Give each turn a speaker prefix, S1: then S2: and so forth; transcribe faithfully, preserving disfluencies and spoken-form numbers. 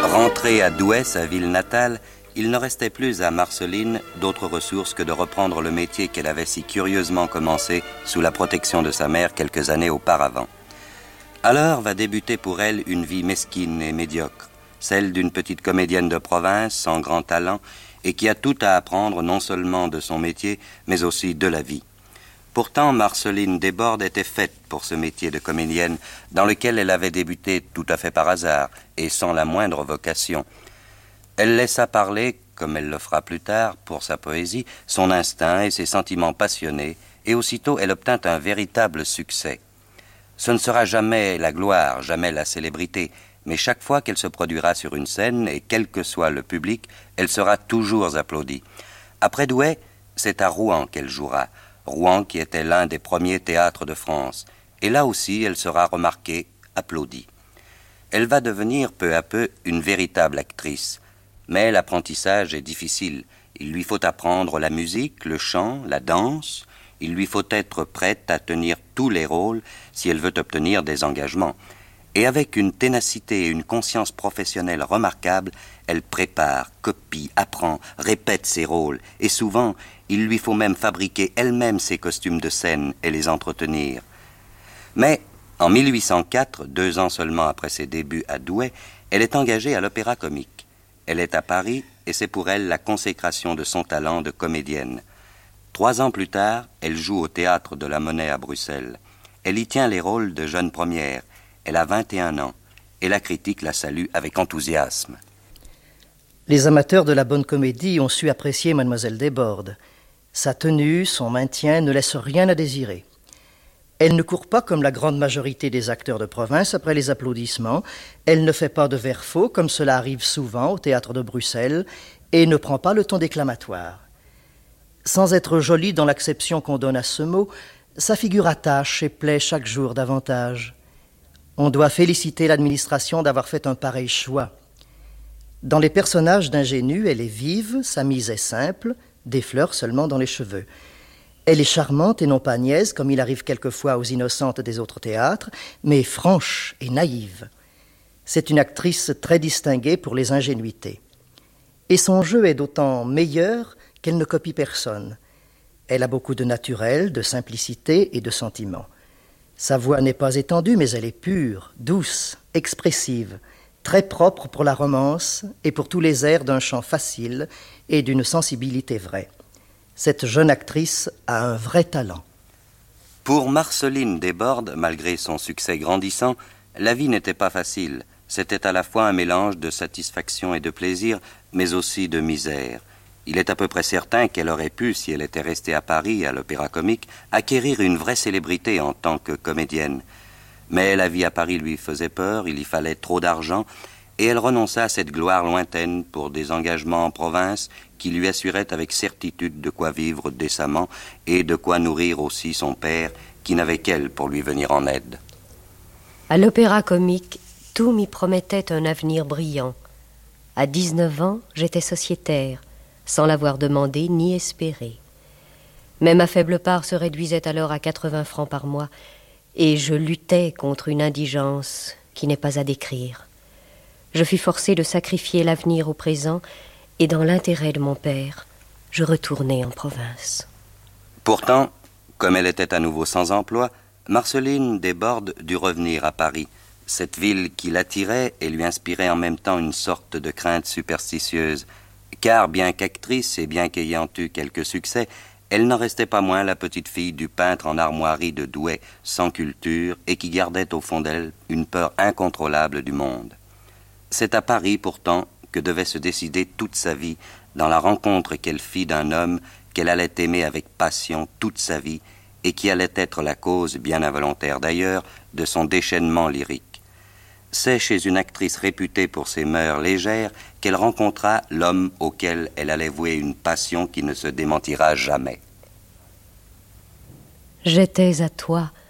S1: Rentrée à Douai, sa ville natale, il ne restait plus à Marceline d'autre ressource que de reprendre le métier qu'elle avait si curieusement commencé sous la protection de sa mère quelques années auparavant. Alors va débuter pour elle une vie mesquine et médiocre, celle d'une petite comédienne de province sans grand talent et qui a tout à apprendre non seulement de son métier, mais aussi de la vie. Pourtant, Marceline Desbordes était faite pour ce métier de comédienne dans lequel elle avait débuté tout à fait par hasard et sans la moindre vocation. Elle laissa parler, comme elle le fera plus tard, pour sa poésie, son instinct et ses sentiments passionnés, et aussitôt elle obtint un véritable succès. Ce ne sera jamais la gloire, jamais la célébrité, mais chaque fois qu'elle se produira sur une scène, et quel que soit le public, elle sera toujours applaudie. Après Douai, c'est à Rouen qu'elle jouera, Rouen qui était l'un des premiers théâtres de France, et là aussi elle sera remarquée, applaudie. Elle va devenir peu à peu une véritable actrice, mais l'apprentissage est difficile. Il lui faut apprendre la musique, le chant, la danse, il lui faut être prête à tenir tous les rôles si elle veut obtenir des engagements. Et avec une ténacité et une conscience professionnelle remarquables, elle prépare, copie, apprend, répète ses rôles, et souvent, il lui faut même fabriquer elle-même ses costumes de scène et les entretenir. Mais, en mille huit cent quatre, deux ans seulement après ses débuts à Douai, elle est engagée à l'Opéra-Comique. Elle est à Paris, et c'est pour elle la consécration de son talent de comédienne. Trois ans plus tard, elle joue au Théâtre de la Monnaie à Bruxelles. Elle y tient les rôles de jeune première. Elle a vingt et un ans, et la critique la salue avec enthousiasme.
S2: Les amateurs de la bonne comédie ont su apprécier Mademoiselle Desbordes. Sa tenue, son maintien ne laissent rien à désirer. Elle ne court pas comme la grande majorité des acteurs de province après les applaudissements. Elle ne fait pas de vers faux, comme cela arrive souvent au Théâtre de Bruxelles, et ne prend pas le ton déclamatoire. Sans être jolie dans l'acception qu'on donne à ce mot, sa figure attache et plaît chaque jour davantage. On doit féliciter l'administration d'avoir fait un pareil choix. Dans les personnages d'ingénue, elle est vive, sa mise est simple, des fleurs seulement dans les cheveux. Elle est charmante et non pas niaise, comme il arrive quelquefois aux innocentes des autres théâtres, mais franche et naïve. C'est une actrice très distinguée pour les ingénuités. Et son jeu est d'autant meilleur qu'elle ne copie personne. Elle a beaucoup de naturel, de simplicité et de sentiment. Sa voix n'est pas étendue, mais elle est pure, douce, expressive, très propre pour la romance et pour tous les airs d'un chant facile et d'une sensibilité vraie. Cette jeune actrice a un vrai talent.
S1: Pour Marceline Desbordes, malgré son succès grandissant, la vie n'était pas facile. C'était à la fois un mélange de satisfaction et de plaisir, mais aussi de misère. Il est à peu près certain qu'elle aurait pu, si elle était restée à Paris, à l'Opéra-Comique, acquérir une vraie célébrité en tant que comédienne. Mais la vie à Paris lui faisait peur, il y fallait trop d'argent, et elle renonça à cette gloire lointaine pour des engagements en province qui lui assuraient avec certitude de quoi vivre décemment et de quoi nourrir aussi son père, qui n'avait qu'elle pour lui venir en aide.
S3: À l'Opéra-Comique, tout m'y promettait un avenir brillant. À dix-neuf ans, j'étais sociétaire, sans l'avoir demandé ni espéré. Mais ma faible part se réduisait alors à quatre-vingts francs par mois, et je luttais contre une indigence qui n'est pas à décrire. Je fus forcée de sacrifier l'avenir au présent, et dans l'intérêt de mon père, je retournai en province.
S1: Pourtant, comme elle était à nouveau sans emploi, Marceline Desbordes dut revenir à Paris, cette ville qui l'attirait et lui inspirait en même temps une sorte de crainte superstitieuse, car bien qu'actrice et bien qu'ayant eu quelques succès, elle n'en restait pas moins la petite fille du peintre en armoirie de Douai, sans culture, et qui gardait au fond d'elle une peur incontrôlable du monde. C'est à Paris, pourtant, que devait se décider toute sa vie, dans la rencontre qu'elle fit d'un homme qu'elle allait aimer avec passion toute sa vie, et qui allait être la cause, bien involontaire d'ailleurs, de son déchaînement lyrique. C'est chez une actrice réputée pour ses mœurs légères qu'elle rencontra l'homme auquel elle allait vouer une passion qui ne se démentira jamais.
S3: J'étais à toi